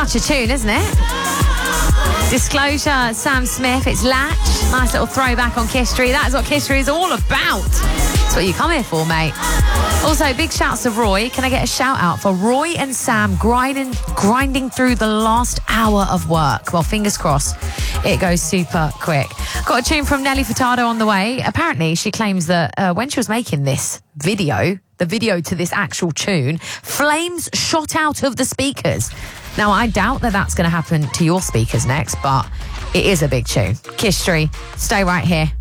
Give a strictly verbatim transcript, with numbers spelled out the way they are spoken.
Such a tune, isn't it? Disclosure, Sam Smith, it's Latch. Nice little throwback on Kisstory. That is what Kisstory is all about. That's what you come here for, mate. Also, big shouts to Roy. Can I get a shout out for Roy and Sam grinding, grinding through the last hour of work? Well, fingers crossed, it goes super quick. Got a tune from Nelly Furtado on the way. Apparently, she claims that uh, when she was making this video, the video to this actual tune, flames shot out of the speakers. Now, I doubt that that's going to happen to your speakers next, but it is a big tune. Kisstory, stay right here.